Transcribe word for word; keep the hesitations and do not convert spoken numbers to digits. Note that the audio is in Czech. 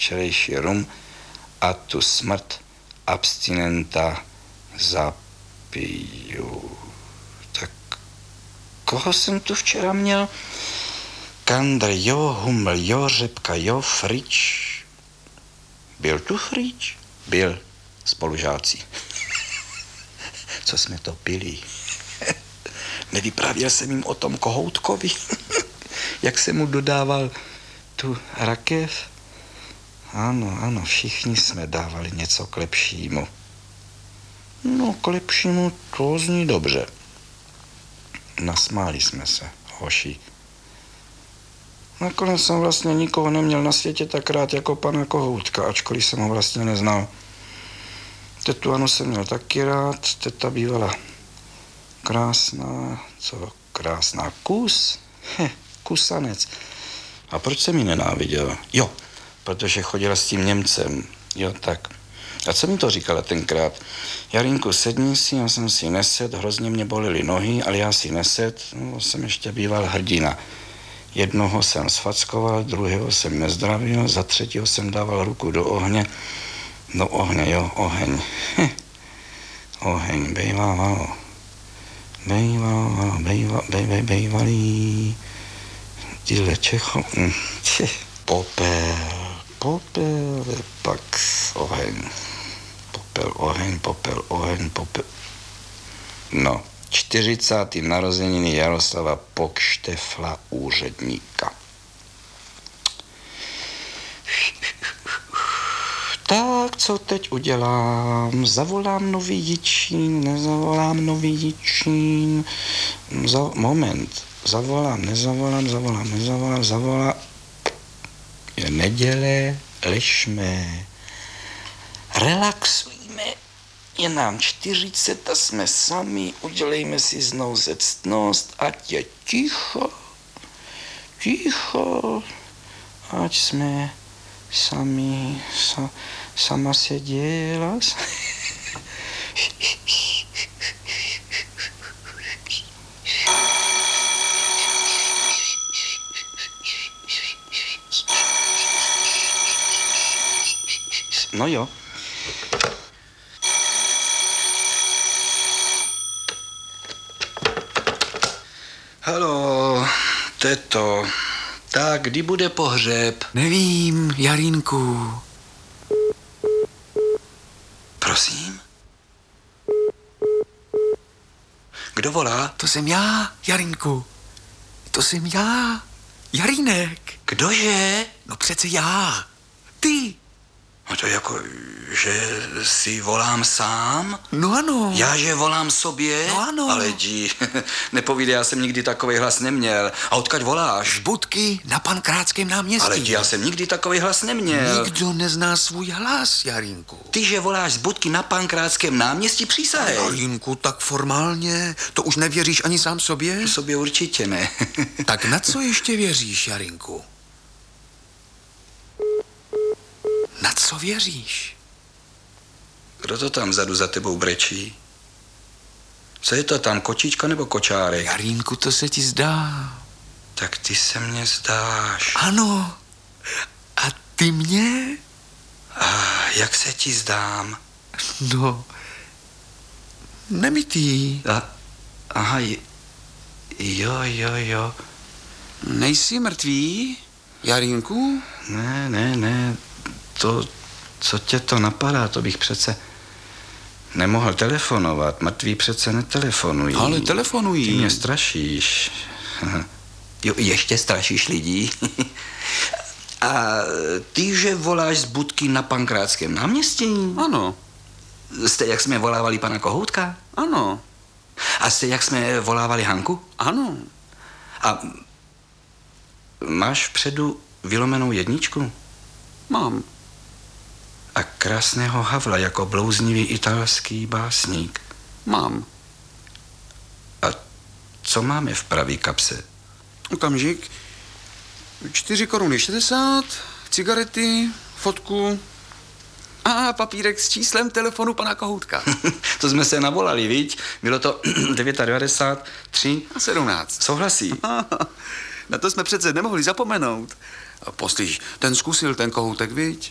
včerejší rum a tu smrt abstinenta zapiju. Tak koho jsem tu včera měl? Kandr, jo, Huml, jo, Řepka, jo, Frič. Byl tu Frič? Byl, spolužáci. Co jsme to pili? Nevyprávěl jsem jim o tom Kohoutkovi, jak jsem mu dodával tu rakev? Ano, ano, všichni jsme dávali něco k lepšímu. No, k lepšímu to zní dobře. Nasmáli jsme se, hoši. Nakonec jsem vlastně nikoho neměl na světě tak rád jako pana Kohoutka, ačkoliv jsem ho vlastně neznal. Tetu Anu jsem měl taky rád, teta bývala krásná, co krásná, kus, Heh, kusanec. A proč jsem ji nenáviděl? Jo, protože chodila s tím Němcem, jo tak. A co mi to říkala tenkrát? Jarinku, sedni si, já jsem si nesed, hrozně mě bolely nohy, ale já si nesed, no, jsem ještě býval hrdina. Jednoho jsem sfackoval, druhého jsem nezdravil, za třetího jsem dával ruku do ohně. Do ohně, jo, oheň. Heh. Oheň, bejvávalo. Bejvávalo, bejvá, bej, bej, bejvalý. Tyhle Čecho... Hm. Popel, popel, pak oheň. Popel, oheň, popel, oheň, popel. No, čtyřicáté narozeniny Jaroslava Pokštefla úředníka. Tak, co teď udělám? Zavolám Nový Jičín, nezavolám Nový Jičín. Za, moment, zavolám, nezavolám, zavolám, nezavolám, zavolám. Je neděle, ležme, relaxujme, je nám čtyřicet a jsme sami, udělejme si znovu ctnost, ať je ticho, ticho, ať jsme sami, sa, sama se děla. No jo. Haló, teto. Tak, kdy bude pohřeb? Nevím, Jarínku. Prosím? Kdo volá? To jsem já, Jarínku. To jsem já, Jarínek. Kdože? No přece já. Ty. No to jako, že si volám sám? No ano. Já, že volám sobě? No ano. Ale jdi, nepovídej, já jsem nikdy takovej hlas neměl. A odkud voláš? Z budky na Pankrátském náměstí. Ale jdi, já jsem nikdy takovej hlas neměl. Nikdo nezná svůj hlas, Jarínku. Ty, že voláš z budky na Pankrátském náměstí, přísahej. Jarínku, tak formálně, to už nevěříš ani sám sobě? Sobě určitě ne. Tak na co ještě věříš, Jarínku? Na co věříš? Kdo to tam vzadu za tebou brečí? Co je to tam, kočička nebo kočárek? Jarínku, to se ti zdá. Tak ty se mně zdáš. Ano. A ty mě? A jak se ti zdám? No, nemitý. A, aha, jo, jo, jo. Nejsi mrtvý, Jarínku? Ne, ne, ne. To, co tě to napadá, to bych přece nemohl telefonovat. Mrtví přece netelefonují. Ale telefonují. Ty mě strašíš. Jo, ještě strašíš lidí. A ty, že voláš z budky na Pankrátském náměstí? Ano. Jste, jak jsme volávali pana Kohoutka? Ano. A jste, jak jsme volávali Hanku? Ano. A máš vpředu vylomenou jedničku? Mám. A krásného Havla jako blouznivý italský básník? Mám. A co máme v pravý kapse? Okamžik. Čtyři koruny šedesát, cigarety, fotku a papírek s číslem telefonu pana Kohoutka. To jsme se navolali, viď? Bylo to devadesát devět, tři A sedmnáct. Souhlasí. Na to jsme přece nemohli zapomenout. Poslyš, ten zkusil ten Kohoutek, viď?